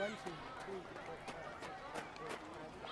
1, 2, 3, 4, 5, 6, 7, 8, 9,